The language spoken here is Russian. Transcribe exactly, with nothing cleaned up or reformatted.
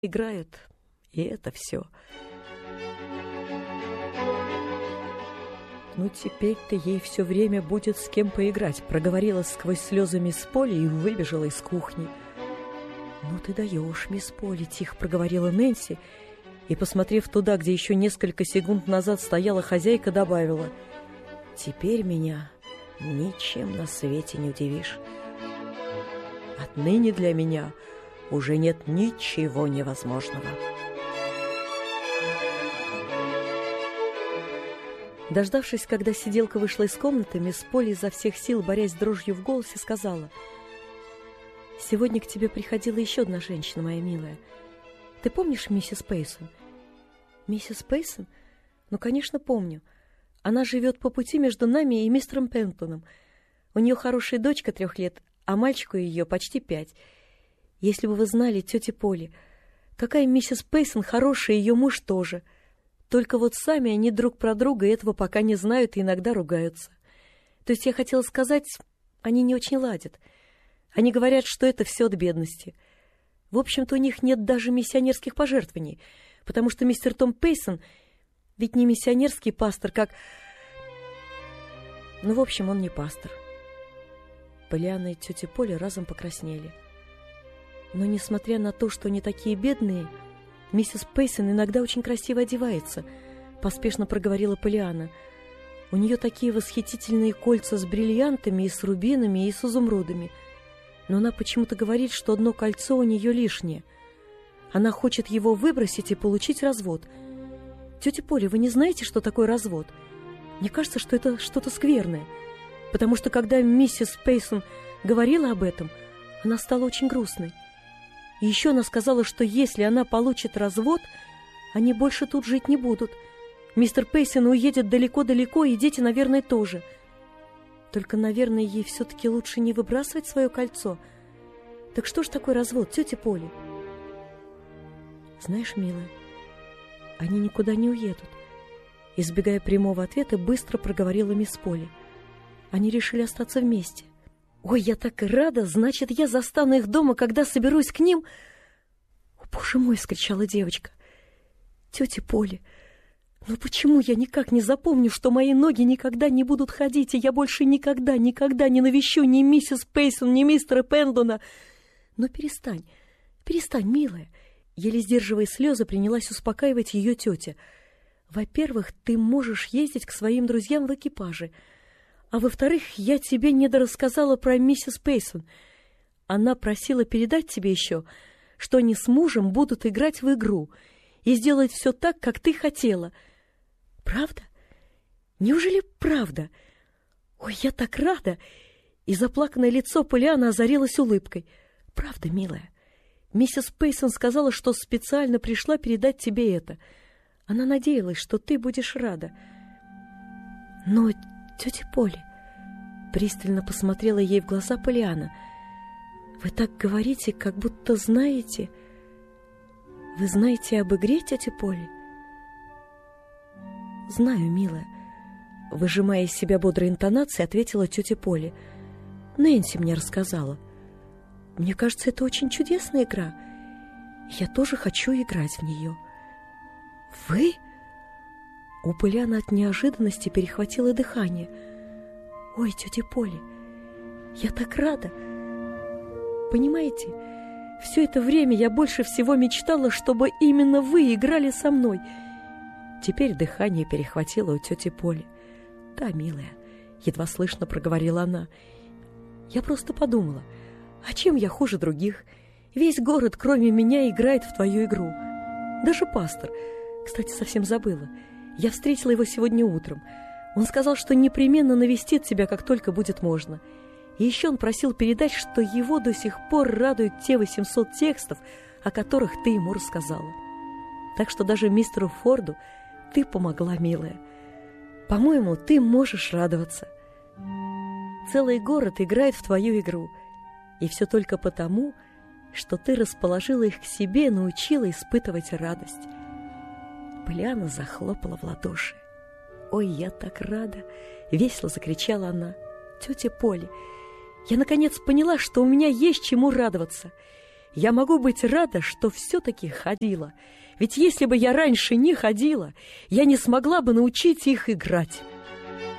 играют, и это все. «Ну, теперь-то ей все время будет с кем поиграть», — проговорила сквозь слезы мисс Полли и выбежала из кухни. «Ну ты даешь, мисс Полли», — тихо проговорила Нэнси, и, посмотрев туда, где еще несколько секунд назад стояла хозяйка, добавила: «Теперь меня ничем на свете не удивишь. Отныне для меня уже нет ничего невозможного». Дождавшись, когда сиделка вышла из комнаты, мисс Полли изо всех сил, борясь с дрожью в голосе, сказала: «Сегодня к тебе приходила еще одна женщина, моя милая. Ты помнишь миссис Пейсон?» «Миссис Пейсон? Ну, конечно, помню. Она живет по пути между нами и мистером Пендлтоном. У нее хорошая дочка трех лет, а мальчику ее почти пять. Если бы вы знали, тетя Полли, какая миссис Пейсон хорошая, ее муж тоже. Только вот сами они друг про друга этого пока не знают и иногда ругаются. То есть я хотела сказать, они не очень ладят. Они говорят, что это все от бедности. В общем-то, у них нет даже миссионерских пожертвований, потому что мистер Том Пейсон ведь не миссионерский пастор, как... Ну, в общем, он не пастор». Полианна и тетя Поля разом покраснели. «Но, несмотря на то, что они такие бедные, миссис Пейсон иногда очень красиво одевается», — поспешно проговорила Полианна. «У нее такие восхитительные кольца с бриллиантами и с рубинами и с изумрудами. Но она почему-то говорит, что одно кольцо у нее лишнее. Она хочет его выбросить и получить развод. Тетя Поля, вы не знаете, что такое развод? Мне кажется, что это что-то скверное, потому что когда миссис Пейсон говорила об этом, она стала очень грустной. И еще она сказала, что если она получит развод, они больше тут жить не будут. Мистер Пейсон уедет далеко-далеко, и дети, наверное, тоже. Только, наверное, ей все-таки лучше не выбрасывать свое кольцо. Так что ж такое развод, тетя Поля?» «Знаешь, милая, они никуда не уедут», — избегая прямого ответа, быстро проговорила мисс Полли. «Они решили остаться вместе». «Ой, я так рада! Значит, я застану их дома, когда соберусь к ним!» «О, боже мой!» — вскричала девочка. «Тетя Поля, ну почему я никак не запомню, что мои ноги никогда не будут ходить, и я больше никогда, никогда не навещу ни миссис Пейсон, ни мистера Пендлтона? Ну перестань, перестань, милая!» Еле сдерживая слезы, принялась успокаивать ее тетя. «Во-первых, ты можешь ездить к своим друзьям в экипаже. А во-вторых, я тебе недорассказала про миссис Пейсон. Она просила передать тебе еще, что они с мужем будут играть в игру и сделать все так, как ты хотела. Правда? Неужели правда? Ой, я так рада!» И заплаканное лицо Полианны озарилось улыбкой. «Правда, милая. Миссис Пейсон сказала, что специально пришла передать тебе это. Она надеялась, что ты будешь рада. Но, тетя Поля», — пристально посмотрела ей в глаза Полианна, — «вы так говорите, как будто знаете. Вы знаете об игре, тетя Поля?» «Знаю, милая», — выжимая из себя бодрой интонации, ответила тетя Поля. «Нэнси мне рассказала. Мне кажется, это очень чудесная игра. Я тоже хочу играть в нее». «Вы?» У Полианны от неожиданности перехватило дыхание. «Ой, тетя Поля, я так рада! Понимаете, все это время я больше всего мечтала, чтобы именно вы играли со мной». Теперь дыхание перехватило у тети Поли. «Да, милая», — едва слышно проговорила она, — «я просто подумала, а чем я хуже других? Весь город, кроме меня, играет в твою игру. Даже пастор. Кстати, совсем забыла. Я встретила его сегодня утром. Он сказал, что непременно навестит тебя, как только будет можно. И еще он просил передать, что его до сих пор радуют те восемьсот текстов, о которых ты ему рассказала. Так что даже мистеру Форду ты помогла, милая. По-моему, ты можешь радоваться. Целый город играет в твою игру. И все только потому, что ты расположила их к себе и научила испытывать радость». Полианна захлопала в ладоши. «Ой, я так рада!» — весело закричала она. «Тетя Поля, я наконец поняла, что у меня есть чему радоваться. я могу быть рада, что все-таки ходила. Ведь если бы я раньше не ходила, я не смогла бы научить их играть.